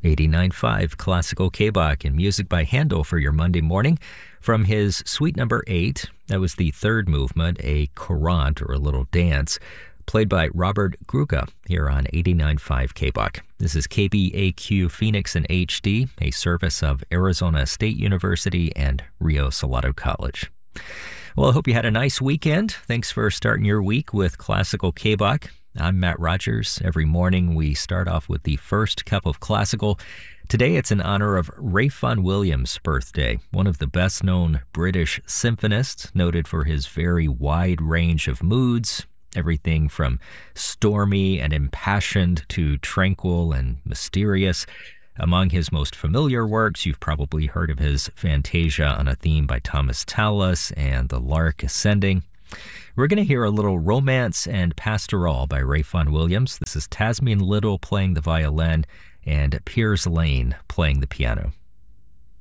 89.5 Classical K-Bach and music by Handel for your Monday morning. From his Suite Number 8, that was the third movement, a courant or a little dance, played by Robert Gruga here on 89.5 K-Bach. This is KBAQ Phoenix in HD, a service of Arizona State University and Rio Salado College. Well, I hope you had a nice weekend. Thanks for starting your week with Classical K-Bach. I'm Matt Rogers. Every morning we start off with the first cup of classical. Today it's in honor of Ralph Vaughan Williams' birthday, one of the best-known British symphonists, noted for his very wide range of moods, everything from stormy and impassioned to tranquil and mysterious. Among his most familiar works, you've probably heard of his Fantasia on a Theme by Thomas Tallis and The Lark Ascending. We're going to hear a little Romance and Pastoral by Ralph Vaughan Williams. This is Tasmin Little playing the violin and Piers Lane playing the piano.